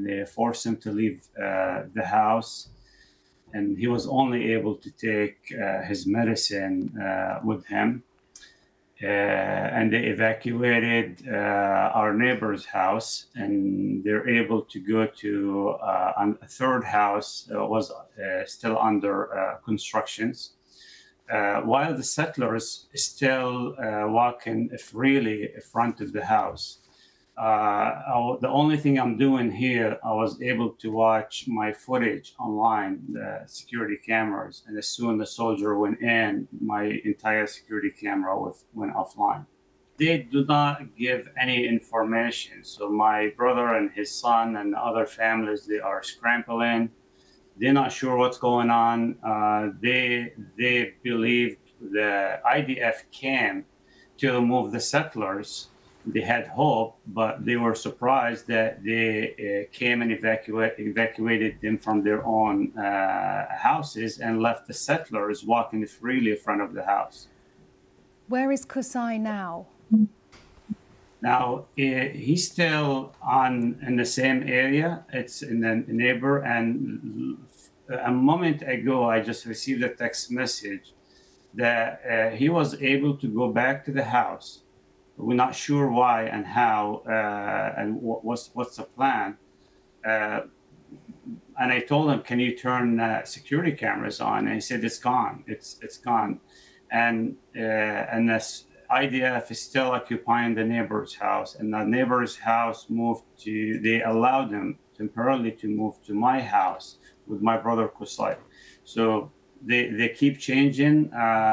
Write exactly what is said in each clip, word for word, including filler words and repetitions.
they forced him to leave uh, the house. And he was only able to take uh, his medicine uh, with him. Uh, and they evacuated uh, our neighbor's house, and they're able to go to uh, a third house uh, was uh, still under uh, constructions. Uh, while the settlers still uh, walking freely in front of the house. Uh, I, the only thing I'm doing here, I was able to watch my footage online, the security cameras, and as soon as the soldier went in, my entire security camera was, went offline. They do not give any information. So my brother and his son and other families, they are scrambling. They're not sure what's going on. Uh, they they believe the I D F came to remove the settlers. They had hope, but they were surprised that they uh, came and evacuate, evacuated them from their own uh, houses and left the settlers walking freely in front of the house. Where is Qusay now? Now, uh, he's still on in the same area. It's in the neighbor. And a moment ago, I just received a text message that uh, he was able to go back to the house. We're not sure why and how uh, and what, what's what's the plan. Uh, and I told him, "Can you turn uh, security cameras on?" And he said, "It's gone. It's it's gone." And uh, and this I D F is still occupying the neighbor's house, and the neighbor's house moved to. They allowed them temporarily to move to my house with my brother Qusay. So they they keep changing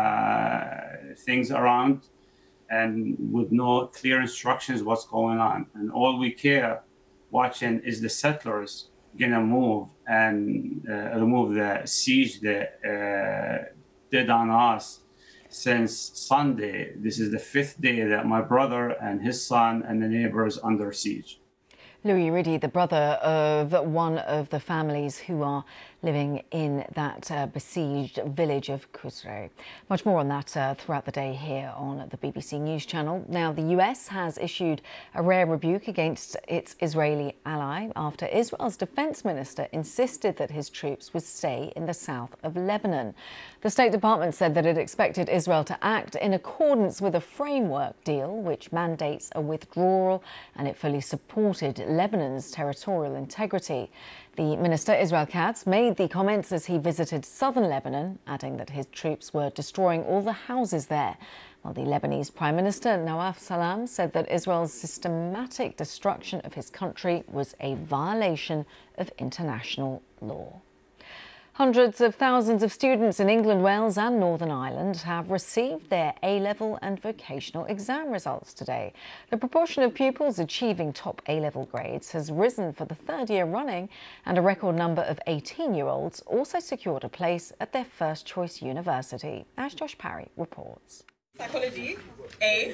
uh, things around, and with no clear instructions what's going on. And all we care watching is the settlers gonna move and uh, remove the siege that uh, did on us since Sunday. This is the fifth day that my brother and his son and the neighbors under siege. Louis Riddy, the brother of one of the families who are living in that uh, besieged village of Qusray. Much more on that uh, throughout the day here on the B B C News Channel. Now, the U S has issued a rare rebuke against its Israeli ally after Israel's defense minister insisted that his troops would stay in the south of Lebanon. The State Department said that it expected Israel to act in accordance with a framework deal which mandates a withdrawal, and it fully supported Lebanon's territorial integrity. The minister, Israel Katz, made the comments as he visited southern Lebanon, adding that his troops were destroying all the houses there, while the Lebanese Prime Minister, Nawaf Salam, said that Israel's systematic destruction of his country was a violation of international law. Hundreds of thousands of students in England, Wales and Northern Ireland have received their A-level and vocational exam results today. The proportion of pupils achieving top A-level grades has risen for the third year running, and a record number of eighteen-year-olds also secured a place at their first choice university, as Josh Parry reports. Psychology, A.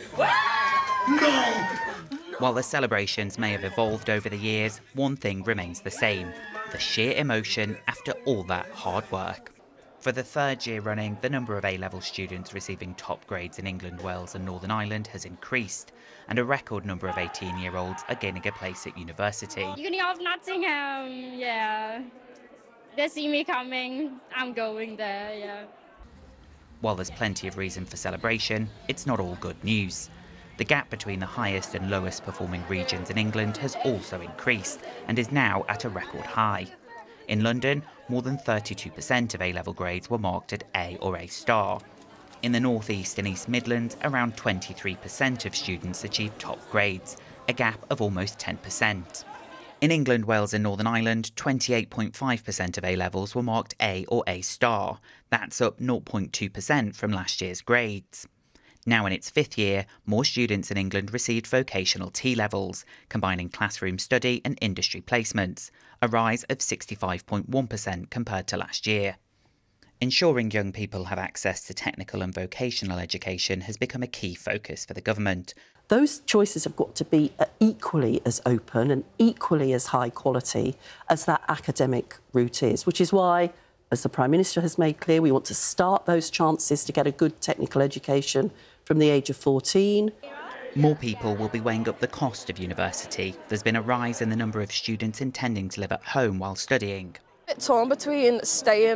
No! While the celebrations may have evolved over the years, one thing remains the same: the sheer emotion after all that hard work. For the third year running, the number of A-level students receiving top grades in England, Wales and Northern Ireland has increased, and a record number of eighteen-year-olds are gaining a place at university. Uni of Nottingham, yeah. They see me coming, I'm going there, yeah. While there's plenty of reason for celebration, it's not all good news. The gap between the highest and lowest performing regions in England has also increased and is now at a record high. In London, more than thirty-two percent of A-level grades were marked at A or A star. In the North East and East Midlands, around twenty-three percent of students achieved top grades, a gap of almost ten percent. In England, Wales and Northern Ireland, twenty-eight point five percent of A-levels were marked A or A star. That's up zero point two percent from last year's grades. Now in its fifth year, more students in England received vocational T-levels, combining classroom study and industry placements, a rise of sixty-five point one percent compared to last year. Ensuring young people have access to technical and vocational education has become a key focus for the government. Those choices have got to be equally as open and equally as high quality as that academic route is, which is why, as the Prime Minister has made clear, we want to start those chances to get a good technical education from the age of fourteen. More people will be weighing up the cost of university. There's been a rise in the number of students intending to live at home while studying. Torn between staying